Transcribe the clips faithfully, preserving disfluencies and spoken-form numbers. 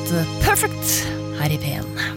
låt Perfect her i P en.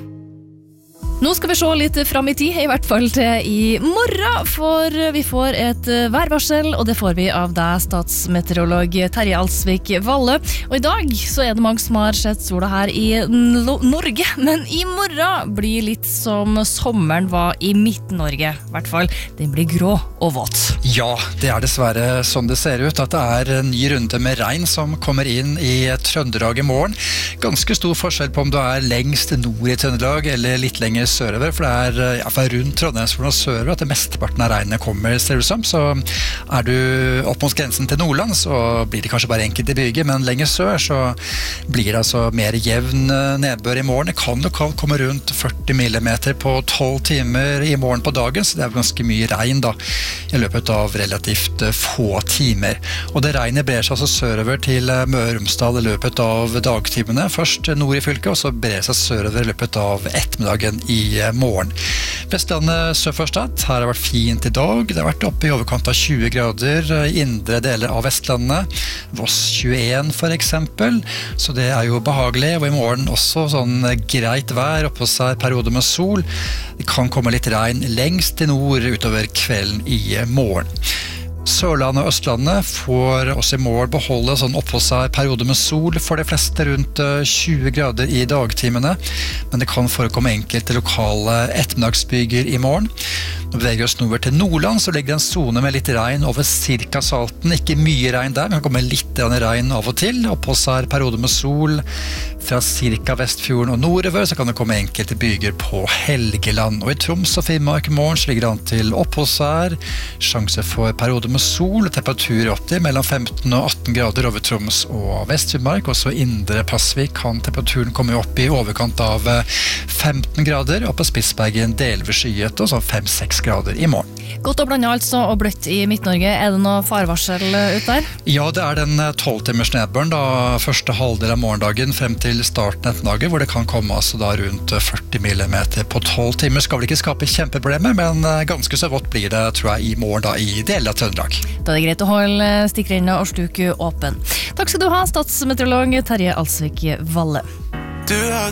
Nå skal vi se litt fram i tid, i hvert fall til i morgen, for vi får et værvarsel, og det får vi av deg, statsmeteorolog Terje Alsvik Valle. Og i dag så er det mange som har sett sola her i Norge, men i morgen blir litt som sommeren var i Midt-Norge, i hvert fall. Den blir grå og våt. Ja, det er dessverre sånn det ser ut, at det er en ny runde med regn som kommer inn i Trøndelag i morgen. Ganske stor forskjell på om du er lengst nord i Trøndelag, eller litt lenger sørover, for det er ja, for rundt Trondheimsfjorden og sørover at det mesteparten av regnet kommer, ser det ut som. Så er du opp mot grensen til Nordland, så blir det kanskje bare enkelte byger, men lenger sør så blir det altså mer jevn nedbør i morgen. Det kan lokalt komme rundt førti millimeter på tolv timer i morgen på dagen, så det er ganske mye regn da, i løpet av relativt få timer. Og det regnet brer seg altså sørover til Møre og Romsdal i løpet av dagtimene. Først nord i fylket, og så brer seg sørover i løpet av ettermiddagen i morgen. Vestlandet sør for Stad, her har det vært fint i dag. Det har vært oppe i overkant av tjue grader i indre deler av Vestlandet. Voss tjueen for eksempel, så det er jo behagelig. Og i morgen også sånn greit vær, oppå seg perioder med sol. Det kan komme litt regn lengst til nord utover kvelden i morgen. Sørlandet og Østlandet får også i morgen beholde sånn oppå seg perioder med sol for de fleste rundt tjue grader i dagtimene, men det kan forekomme enkelte lokale ettermiddagsbyger i morgen. Når vi beveger oss nordover til Nordland, så ligger det en zone med litt regn over cirka Salten. Ikke mye regn der, men det kommer litt regn av og til. Oppå seg perioder med sol fra cirka Vestfjorden og nordover, så kan det komme enkelte byger på Helgeland. Og i Troms og Finnmark i morgen så ligger det an til oppholdsvær, sjanse for perioder med sol, temperatur opp til mellom femten og atten grader over Troms og Vest-Finnmark. Også indre Pasvik kan temperaturen komme opp i overkant av femten grader, og på Spitsbergen delvis skyet og sånn fem seks grader i morgen. Godt å blande altså, og bløtt i Midt-Norge. Er det noe farvarsel ut der? Ja, det er den tolv timers nedbøren da, første halvdel av morgendagen frem til starten ettermiddagen, hvor det kan komme altså da rundt førti millimeter på tolv timer. Skal vel ikke skape kjempeproblemer, men ganske så vått blir det, tror jeg, i morgen da, i deler av Trøndelag. Da er det greit å holde stikkrenna og sluke åpen. Takk skal du ha, statsmeteorolog Terje Alsvik Valle.